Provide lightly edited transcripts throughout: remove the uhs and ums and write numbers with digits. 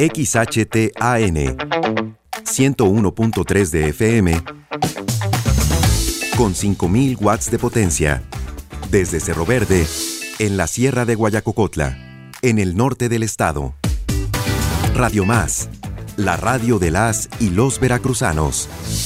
XHTAN 101.3 de FM con 5,000 watts de potencia. Desde Cerro Verde, en la Sierra de Guayacocotla, en el norte del estado. Radio Más, la radio de las y los veracruzanos.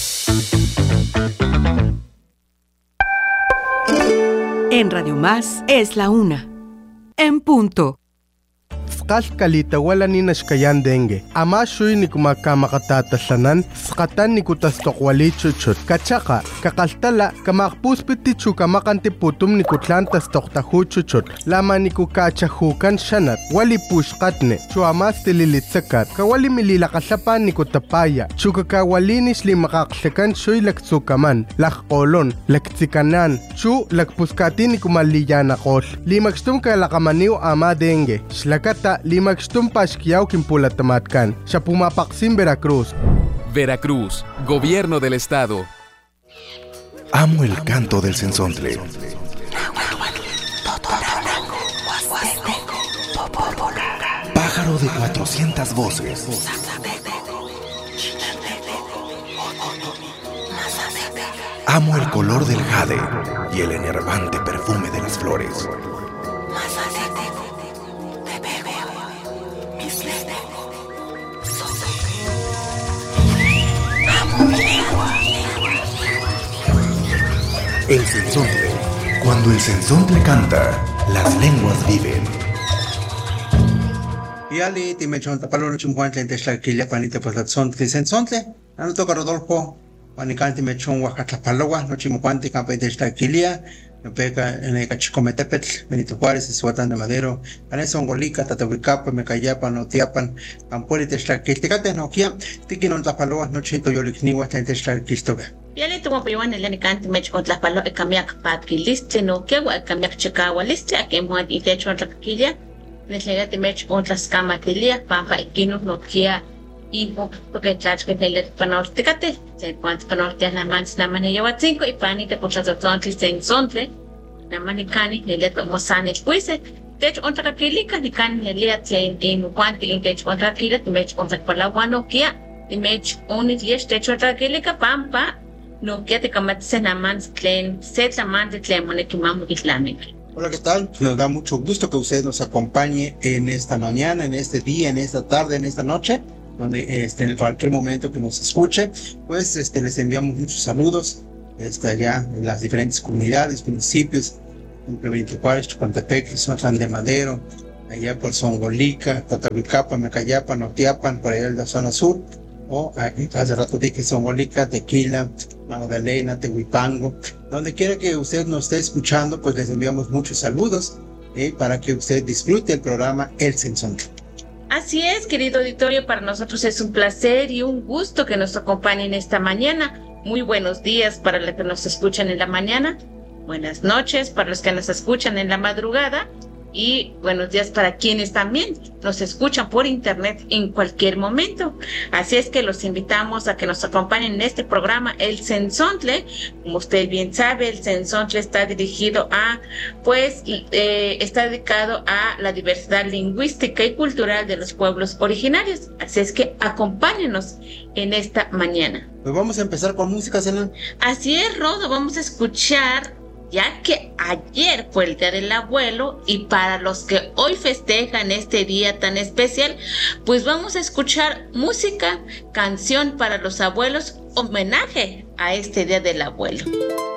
En Radio Más es la 1. En punto. Kalita wala ni nashkayan dengue. Ama shuy ni kumakamatatatasanan, skatan ni kutastokwali chuchut. Kachaka, kakaltala, kamakpuspiti chukamakanti putum ni kutlan tastoktahu chuchut. Lama ni kukachahukan shanat, wali pushkatne, chuamas tililitsakat, kawali mililakasapan ni kutapaya, chukakawalinis li makaksekan shuy laktsukaman, lakkolon, laktsikanan, chu lakpuskati ni kumaliyanakol. Limakstum kalakamaniw ama dengue, shlakata limakstum pashkiyaw kimpulatamatkan, sa pumapaksim Veracruz. Veracruz, Gobierno del Estado. Amo el canto del cenzontle. Pájaro de 400 voces. Amo el color del jade y el enervante perfume de las flores. El cenzontle. Cuando el cenzontle canta, las lenguas viven. Yali, Timechon, Tapalo, Chumhuantle, Teslaquilla, Panita, pues la cenzontle. Anoto Rodolfo, Panicanti, Mechon, Oaxaca, Nochimuanti, Campa de Teslaquilla, Nopeca, en el Cachicometepetl, Benito Juárez, Suatan de Madero, Aneson, Golica, Tatahuicapa, Mecayapan, Notiapan, Ampoli, Teslaquilla, Noquia, Tiquinon, Tapaloa, Nochito, Yolicniwa, Teslaquilla. Yali tumo piwan el canti mech con la palo e cambiac patki liste no que wa cambiac checawa liste a que muad y techo en la quilla neslega te mech con las camatilia pampa y kino no kia y porque tlach que le panorticate se cuanto panortia la mans na mane lleva 5 y pani te por las tontis en sontre na manicani le como sane puise techo on la quilica ni can le atia en cuanti en techo on la quilla te mech con la pala no kia te mech on y techo la quilica pampa no que te camatse na mans clen set la man de clemone que mamo islámico. Hola, ¿qué tal? Nos da mucho gusto que usted nos acompañe en esta mañana, en este día, en esta tarde, en esta noche, donde en cualquier momento que nos escuche, pues les enviamos muchos saludos allá en las diferentes comunidades, municipios, entre Benito Juárez, Chupantepec, Xochitl de Madero, allá por Zongolica, Tatahuicapa, Mecayapa, Notiapan, por allá en la zona sur, o hace rato dije Zongolica, Tequila, Magdalena, Tehuipango, donde quiera que usted nos esté escuchando, pues les enviamos muchos saludos para que usted disfrute el programa El Cenzontle. Así es, querido auditorio, para nosotros es un placer y un gusto que nos acompañen esta mañana. Muy buenos días para los que nos escuchan en la mañana, buenas noches para los que nos escuchan en la madrugada y buenos días para quienes también nos escuchan por internet en cualquier momento. Así es que los invitamos a que nos acompañen en este programa El Cenzontle. Como usted bien sabe, El Cenzontle está dirigido a, está dedicado a la diversidad lingüística y cultural de los pueblos originarios. Así es que acompáñenos en esta mañana. Pues vamos a empezar con música, Selena. Así es, Rodo, vamos a escuchar, ya que ayer fue el Día del Abuelo y para los que hoy festejan este día tan especial, pues vamos a escuchar música, canción para los abuelos, homenaje a este Día del Abuelo.